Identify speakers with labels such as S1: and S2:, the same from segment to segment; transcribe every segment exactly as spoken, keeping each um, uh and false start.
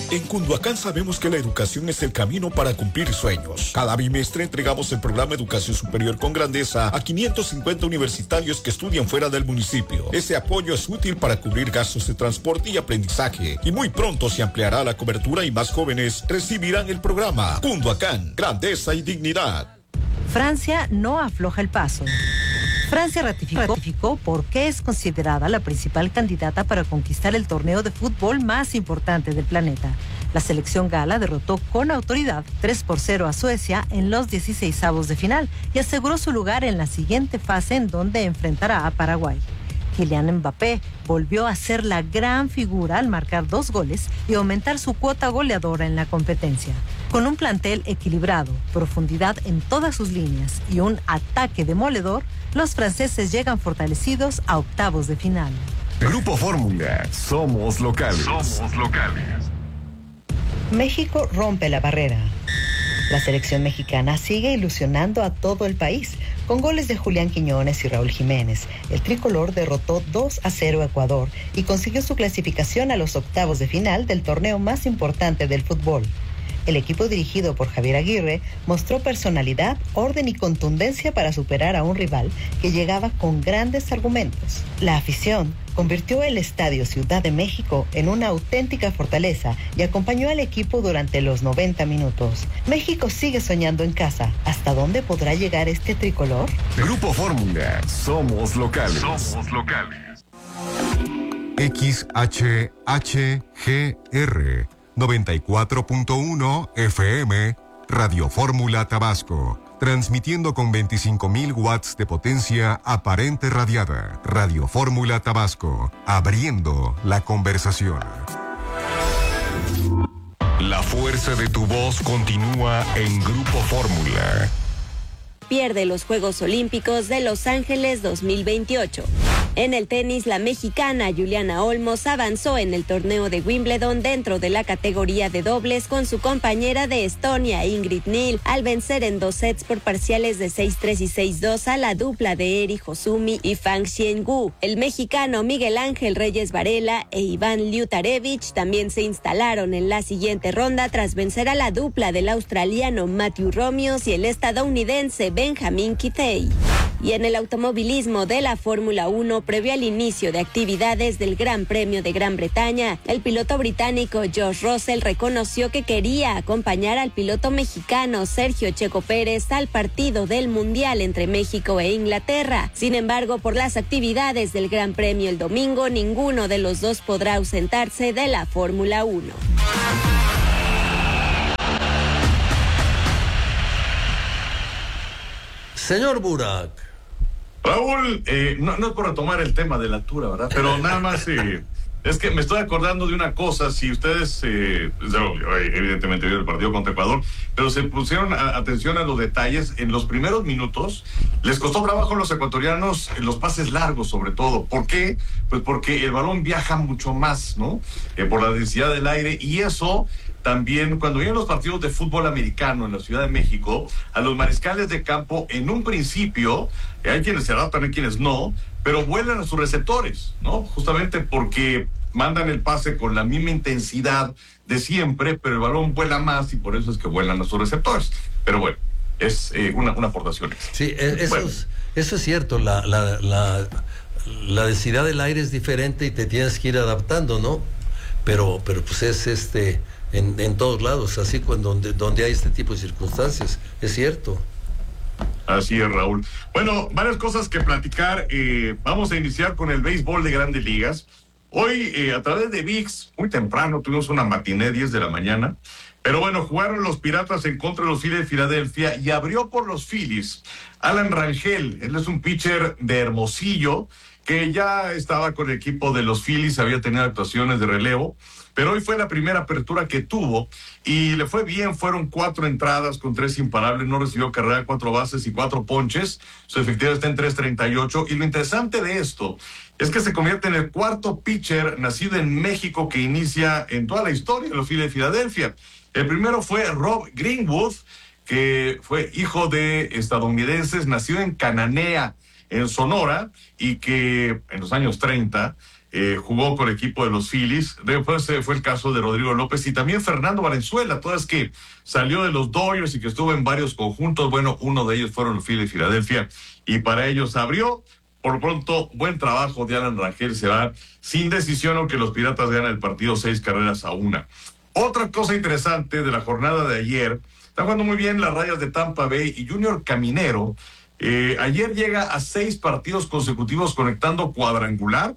S1: En Cunduacán sabemos que la educación es el camino para cumplir sueños. Cada bimestre entregamos el programa Educación Superior con Grandeza a quinientos cincuenta universitarios que estudian fuera del municipio. Ese apoyo es útil para cubrir gastos de transporte y aprendizaje. Y muy pronto se ampliará la cobertura y más jóvenes recibirán el programa. Cunduacán, grandeza y dignidad.
S2: Francia no afloja el paso. Francia ratificó, ratificó por qué es considerada la principal candidata para conquistar el torneo de fútbol más importante del planeta. La selección gala derrotó con autoridad tres por cero a Suecia en los dieciseisavos de final y aseguró su lugar en la siguiente fase en donde enfrentará a Paraguay. Kylian Mbappé volvió a ser la gran figura al marcar dos goles y aumentar su cuota goleadora en la competencia. Con un plantel equilibrado, profundidad en todas sus líneas y un ataque demoledor, los franceses llegan fortalecidos a octavos de final.
S3: Grupo Fórmula, somos locales.
S4: Somos locales.
S2: México rompe la barrera. La selección mexicana sigue ilusionando a todo el país. Con goles de Julián Quiñones y Raúl Jiménez, el tricolor derrotó dos a cero a Ecuador y consiguió su clasificación a los octavos de final del torneo más importante del fútbol. El equipo dirigido por Javier Aguirre mostró personalidad, orden y contundencia para superar a un rival que llegaba con grandes argumentos. La afición convirtió el Estadio Ciudad de México en una auténtica fortaleza y acompañó al equipo durante los noventa minutos. México sigue soñando en casa. ¿Hasta dónde podrá llegar este tricolor?
S3: Grupo Fórmula, somos locales.
S4: Somos locales.
S3: X H H G R noventa y cuatro punto uno F M, Radio Fórmula Tabasco, transmitiendo con veinticinco mil watts de potencia aparente radiada. Radio Fórmula Tabasco, abriendo la conversación. La fuerza de tu voz continúa en Grupo Fórmula.
S5: Pierde los Juegos Olímpicos de Los Ángeles dos mil veintiocho. En el tenis, la mexicana Juliana Olmos avanzó en el torneo de Wimbledon dentro de la categoría de dobles con su compañera de Estonia, Ingrid Neal, al vencer en dos sets por parciales de seis tres y seis dos a la dupla de Eri Hosumi y Fang Xiangu. El mexicano Miguel Ángel Reyes Varela e Iván Liutarevich también se instalaron en la siguiente ronda tras vencer a la dupla del australiano Matthew Romios y el estadounidense Benjamin Kitei. Y en el automovilismo de la Fórmula uno, previo al inicio de actividades del Gran Premio de Gran Bretaña, el piloto británico George Russell reconoció que quería acompañar al piloto mexicano Sergio Checo Pérez al partido del Mundial entre México e Inglaterra. Sin embargo, por las actividades del Gran Premio el domingo, ninguno de los dos podrá ausentarse de la Fórmula uno.
S6: Señor Burak.
S7: Raúl, eh, no, no es por retomar el tema de la altura, ¿verdad? Pero nada más, eh, es que me estoy acordando de una cosa. Si ustedes, eh, evidentemente vieron el partido contra Ecuador, pero se pusieron a, atención a los detalles, en los primeros minutos les costó trabajo a los ecuatorianos los pases largos, sobre todo. ¿Por qué? Pues porque el balón viaja mucho más, ¿no? Eh, por la densidad del aire, y eso... También cuando vienen los partidos de fútbol americano en la Ciudad de México, a los mariscales de campo, en un principio, eh, hay quienes se adaptan, hay quienes no, pero vuelan a sus receptores, ¿no? Justamente porque mandan el pase con la misma intensidad de siempre, pero el balón vuela más y por eso es que vuelan a sus receptores. Pero bueno, es eh, una, una aportación.
S6: Sí, eso,
S7: bueno.
S6: es, eso es cierto, la, la, la, la densidad del aire es diferente y te tienes que ir adaptando, ¿no? Pero, pero pues es este... En, en todos lados, así cuando donde, donde hay este tipo de circunstancias, es cierto.
S7: Así es, Raúl. Bueno, varias cosas que platicar. Eh, vamos a iniciar con el béisbol de Grandes Ligas. Hoy, eh, a través de V I X, muy temprano, tuvimos una matiné, diez de la mañana. Pero bueno, jugaron los Piratas en contra de los Phillies de Filadelfia y abrió por los Phillies Alan Rangel. Él es un pitcher de Hermosillo que ya estaba con el equipo de los Phillies, había tenido actuaciones de relevo, pero hoy fue la primera apertura que tuvo y le fue bien. Fueron cuatro entradas con tres imparables, no recibió carrera, cuatro bases y cuatro ponches. Su efectividad está en tres treinta y ocho, y lo interesante de esto es que se convierte en el cuarto pitcher nacido en México que inicia en toda la historia de los Phillies de Filadelfia. El primero fue Rob Greenwood, que fue hijo de estadounidenses, nacido en Cananea, en Sonora, y que en los años treinta eh, jugó con el equipo de los Phillies. Después eh, fue el caso de Rodrigo López y también Fernando Valenzuela, todas que salió de los Dodgers y que estuvo en varios conjuntos. Bueno, uno de ellos fueron los Phillies de Filadelfia y para ellos abrió. Por lo pronto, buen trabajo de Alan Rangel, se va sin decisión, aunque los Piratas ganan el partido seis carreras a una. Otra cosa interesante de la jornada de ayer, está jugando muy bien las Rayas de Tampa Bay y Junior Caminero. Eh, ayer llega a seis partidos consecutivos conectando cuadrangular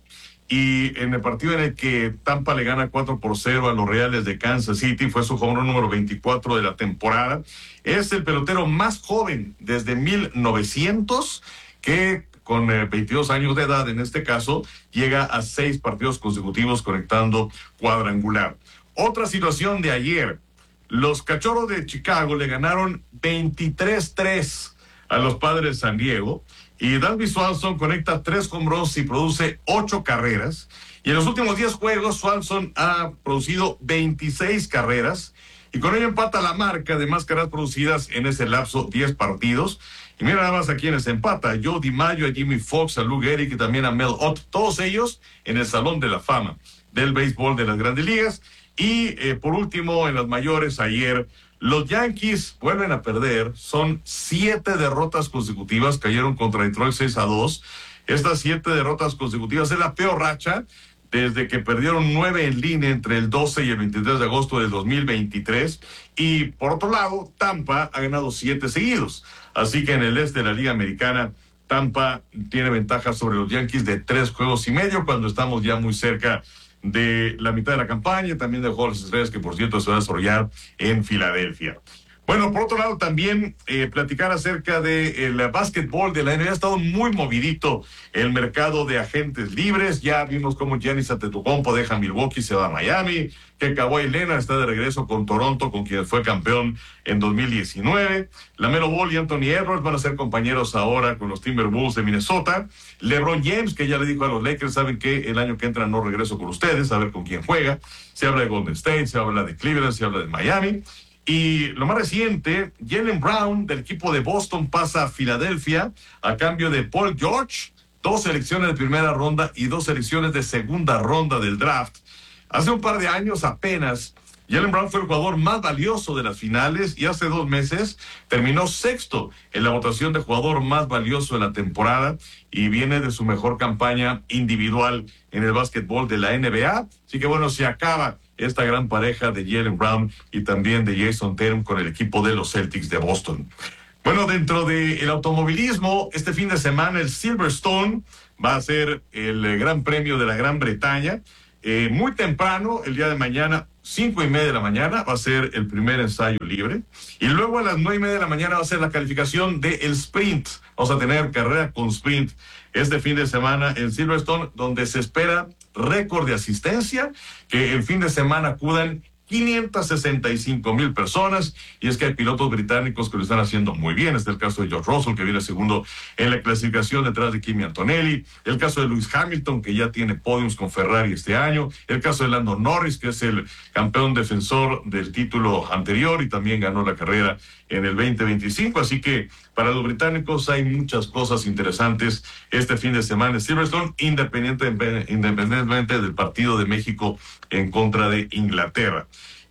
S7: y en el partido en el que Tampa le gana cuatro por cero a los Reales de Kansas City, fue su home run número veinticuatro de la temporada. Es el pelotero más joven desde mil novecientos que con eh, veintidós años de edad en este caso, llega a seis partidos consecutivos conectando cuadrangular. Otra situación de ayer, los Cachorros de Chicago le ganaron veintitrés tres a los Padres de San Diego y Dansby Swanson conecta tres home runs y produce ocho carreras. Y en los últimos diez juegos, Swanson ha producido veintiséis carreras y con ello empata la marca de más carreras producidas en ese lapso, diez partidos. Y mira nada más a quienes empata, a Joe DiMaggio, a Jimmy Fox, a Lou Gehrig y también a Mel Ott, todos ellos en el Salón de la Fama del béisbol de las Grandes Ligas. Y eh, por último, en las mayores, ayer, los Yankees vuelven a perder, son siete derrotas consecutivas, cayeron contra Detroit seis a dos. Estas siete derrotas consecutivas es la peor racha desde que perdieron nueve en línea entre el doce y el veintitrés de agosto del dos mil veintitrés. Y por otro lado, Tampa ha ganado siete seguidos. Así que en el este de la Liga Americana, Tampa tiene ventaja sobre los Yankees de tres juegos y medio cuando estamos ya muy cerca de la mitad de la campaña, también de Juego de las Estrellas, que por cierto se va a desarrollar en Filadelfia. Bueno, por otro lado también eh, platicar acerca del de básquetbol de la N B A. Ha estado muy movidito el mercado de agentes libres. Ya vimos cómo Giannis Antetokounmpo deja Milwaukee, se va a Miami, que Kawhi Leonard está de regreso con Toronto, con quien fue campeón en dos mil diecinueve. LaMelo Ball y Anthony Edwards van a ser compañeros ahora con los Timberwolves de Minnesota. LeBron James, que ya le dijo a los Lakers, saben que el año que entra no regreso con ustedes, a ver con quién juega. Se habla de Golden State, se habla de Cleveland, se habla de Miami. Y lo más reciente, Jaylen Brown del equipo de Boston pasa a Filadelfia a cambio de Paul George, dos selecciones de primera ronda y dos selecciones de segunda ronda del draft. Hace un par de años apenas, Jaylen Brown fue el jugador más valioso de las finales y hace dos meses terminó sexto en la votación de jugador más valioso de la temporada y viene de su mejor campaña individual en el básquetbol de la N B A. Así que bueno, se acaba esta gran pareja de Jaylen Brown y también de Jason Tatum con el equipo de los Celtics de Boston. Bueno, dentro del automovilismo, este fin de semana el Silverstone va a ser el Gran Premio de la Gran Bretaña. Eh, muy temprano, el día de mañana, cinco y media de la mañana, va a ser el primer ensayo libre. Y luego a las nueve y media de la mañana va a ser la calificación del sprint. Vamos a tener carrera con sprint este fin de semana en Silverstone, donde se espera récord de asistencia, que el fin de semana acudan quinientas sesenta y cinco mil personas, y es que hay pilotos británicos que lo están haciendo muy bien. Este es el caso de George Russell, que viene segundo en la clasificación detrás de Kimi Antonelli, el caso de Lewis Hamilton, que ya tiene podiums con Ferrari este año, el caso de Lando Norris, que es el campeón defensor del título anterior y también ganó la carrera en el veinte veinticinco, así que para los británicos hay muchas cosas interesantes este fin de semana en Silverstone, independiente, independientemente del partido de México en contra de Inglaterra.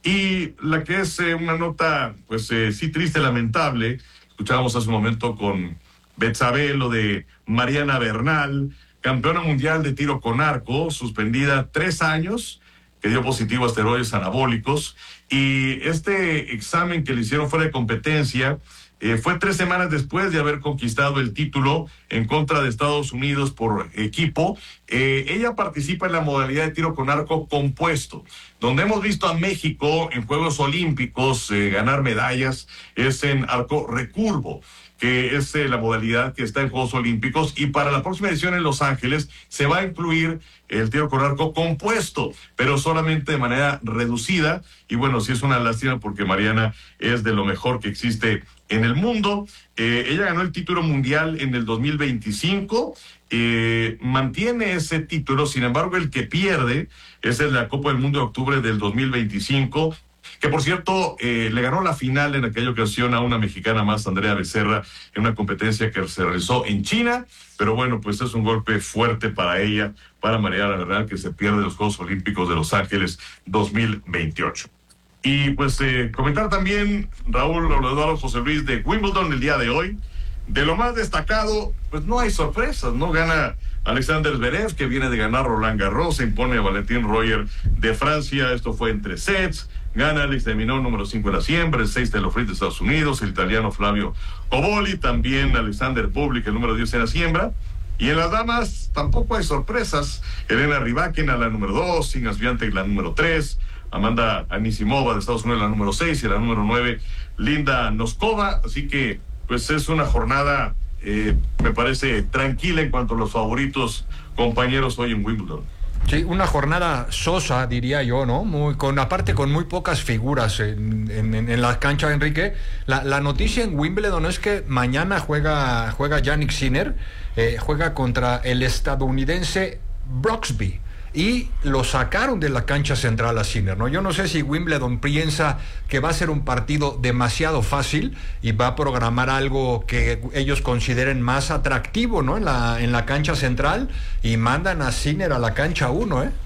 S7: Y la que es eh, una nota, pues eh, sí triste, lamentable, escuchábamos hace un momento con Betsabe lo de Mariana Bernal, campeona mundial de tiro con arco, suspendida tres años, que dio positivo a esteroides anabólicos, y este examen que le hicieron fuera de competencia eh, fue tres semanas después de haber conquistado el título en contra de Estados Unidos por equipo. Eh, ella participa en la modalidad de tiro con arco compuesto, donde hemos visto a México en Juegos Olímpicos eh, ganar medallas, es en arco recurvo, que es eh, la modalidad que está en Juegos Olímpicos, y para la próxima edición en Los Ángeles se va a incluir el tiro con arco compuesto, pero solamente de manera reducida, y bueno, sí es una lástima porque Mariana es de lo mejor que existe en el mundo. Eh, ella ganó el título mundial en el dos mil veinticinco, eh, mantiene ese título, sin embargo el que pierde es el de la Copa del Mundo de octubre del dos mil veinticinco, que por cierto eh, le ganó la final en aquella ocasión a una mexicana más, Andrea Becerra, en una competencia que se realizó en China, pero bueno, pues es un golpe fuerte para ella, para María Real, que se pierde los Juegos Olímpicos de Los Ángeles dos mil veintiocho. Y pues eh, comentar también, Raúl, Eduardo, José Luis, de Wimbledon el día de hoy. De lo más destacado, pues no hay sorpresas, ¿no? Gana Alexander Zverev, que viene de ganar Roland Garros, se impone a Valentín Royer de Francia, esto fue en tres sets. Gana Alex de Minaur, número cinco en la siembra, el seis de los Fritz de Estados Unidos, el italiano Flavio Coboli, también Alexander Bublik, el número diez en la siembra. Y en las damas tampoco hay sorpresas. Elena Rybakina, la número dos, Iga Swiatek, la número tres, Amanda Anisimova de Estados Unidos, la número seis, y la número nueve, Linda Noskova. Así que, pues es una jornada, eh, me parece, tranquila en cuanto a los favoritos compañeros hoy en Wimbledon.
S8: Sí, una jornada sosa, diría yo, ¿no? Muy, con, aparte con muy pocas figuras en, en, en la cancha, Enrique. La, la noticia en Wimbledon es que mañana juega, juega Jannik Sinner, eh, juega contra el estadounidense Brooksby. Y lo sacaron de la cancha central a Sinner, ¿no? Yo no sé si Wimbledon piensa que va a ser un partido demasiado fácil y va a programar algo que ellos consideren más atractivo, ¿no? En la, en la cancha central, y mandan a Sinner a la cancha uno, ¿eh?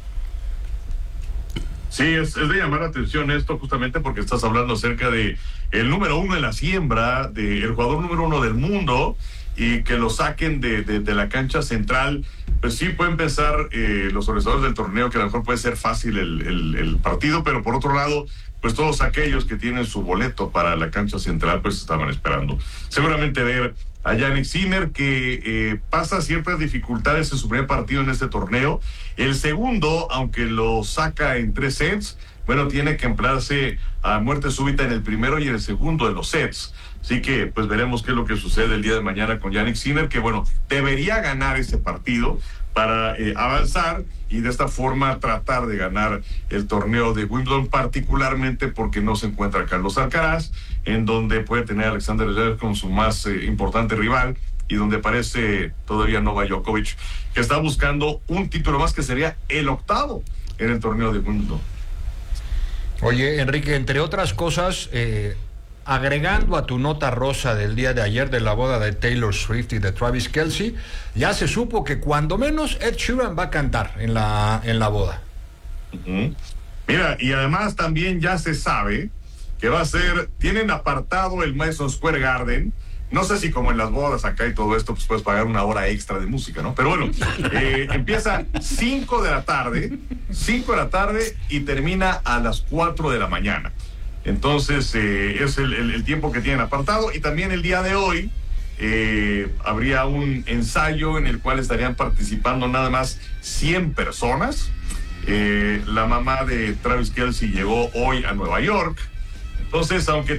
S7: Sí, es, es de llamar la atención esto, justamente porque estás hablando acerca de el número uno en la siembra, del jugador número uno del mundo, y que lo saquen de, de, de la cancha central. Pues sí, pueden pensar eh, los organizadores del torneo que a lo mejor puede ser fácil el, el, el partido, pero por otro lado, pues todos aquellos que tienen su boleto para la cancha central, pues estaban esperando seguramente ver a Jannik Sinner, que eh, pasa ciertas dificultades en su primer partido en este torneo. El segundo, aunque lo saca en tres sets, bueno, tiene que emplearse a muerte súbita en el primero y en el segundo de los sets. Así que, pues veremos qué es lo que sucede el día de mañana con Jannik Sinner, que bueno, debería ganar ese partido para eh, avanzar y de esta forma tratar de ganar el torneo de Wimbledon, particularmente porque no se encuentra Carlos Alcaraz, en donde puede tener a Alexander Zverev como su más eh, importante rival, y donde parece todavía Novak Djokovic, que está buscando un título más, que sería el octavo en el torneo de Wimbledon.
S8: Oye, Enrique, entre otras cosas, eh, agregando a tu nota rosa del día de ayer de la boda de Taylor Swift y de Travis Kelce, ya se supo que cuando menos Ed Sheeran va a cantar en la, en la boda.
S7: Uh-huh. Mira, y además también ya se sabe que va a ser, tienen apartado el Madison Square Garden. No sé si como en las bodas acá y todo esto, pues puedes pagar una hora extra de música, ¿no? Pero bueno, eh, empieza cinco de la tarde, cinco de la tarde y termina a las cuatro de la mañana. Entonces, eh, es el, el, el tiempo que tienen apartado. Y también el día de hoy eh, habría un ensayo en el cual estarían participando nada más cien personas. Eh, la mamá de Travis Kelce llegó hoy a Nueva York. Entonces, aunque